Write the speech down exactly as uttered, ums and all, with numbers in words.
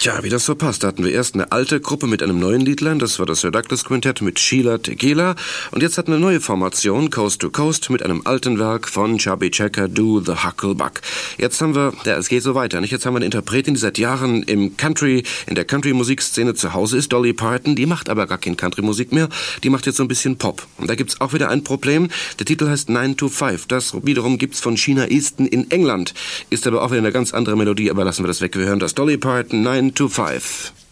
Tja, wie das so passt, da hatten wir erst eine alte Gruppe mit einem neuen Liedlein, das war das Sir Douglas Quintett mit Sheila Tequila, und jetzt hatten wir eine neue Formation, Coast to Coast, mit einem alten Werk von Chubby Checker, Do the Hucklebuck. Jetzt haben wir, ja, es geht so weiter, nicht? Jetzt haben wir eine Interpretin, die seit Jahren im Country, in der Country-Musikszene zu Hause ist, Dolly Parton, die macht aber gar keine Country-Musik mehr, die macht jetzt so ein bisschen Pop. Und da gibt's auch wieder ein Problem, der Titel heißt nine to five, das wiederum gibt's von Sheena Easton in England, ist aber auch wieder eine ganz andere Melodie, aber lassen wir das weg, wir hören das Dolly Parton, nine to five.